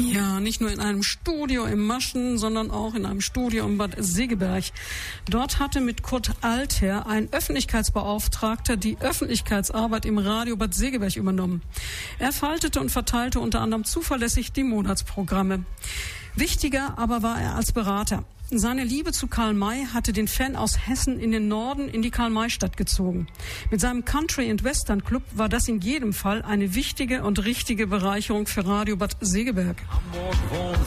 Ja, nicht nur in einem Studio im Maschen, sondern auch in einem Studio in Bad Segeberg. Dort hatte mit Kurt Altherr, ein Öffentlichkeitsbeauftragter, die Öffentlichkeitsarbeit im Radio Bad Segeberg übernommen. Er faltete und verteilte unter anderem zuverlässig die Monatsprogramme. Wichtiger aber war er als Berater. Seine Liebe zu Karl May hatte den Fan aus Hessen in den Norden in die Karl-May-Stadt gezogen. Mit seinem Country- und Western-Club war das in jedem Fall eine wichtige und richtige Bereicherung für Radio Bad Segeberg. Hamburg wohnt